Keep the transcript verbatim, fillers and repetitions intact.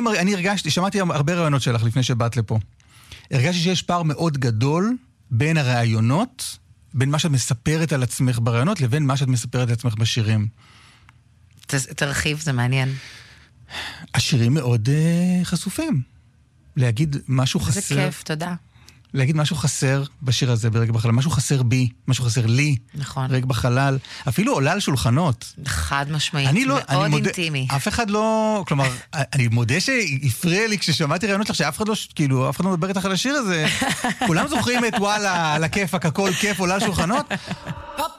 אני הרגשתי, שמעתי הרבה רעיונות שלך לפני שבאת לפה. הרגשתי שיש פער מאוד גדול בין הרעיונות, בין מה שאת מספרת על עצמך ברעיונות, לבין מה שאת מספרת על עצמך בשירים. תרחיב, זה מעניין. השירים מאוד uh, חשופים. להגיד משהו חסר. זה כיף, תודה. להגיד משהו חסר בשיר הזה ברגע בחלל, משהו חסר בי, משהו חסר לי, נכון. רגע בחלל, אפילו עולה על שולחנות. חד משמעית, אני לא, מאוד אני מודה, אינטימי. אף אחד לא, כלומר, אני מודה שהפריע לי כששמעתי רעיונות לך, שאף אחד לא, כאילו, אף אחד לא מדבר איתך על השיר הזה, כולם זוכרים את וואלה, על הכיף, הכל כיף, עולה על שולחנות,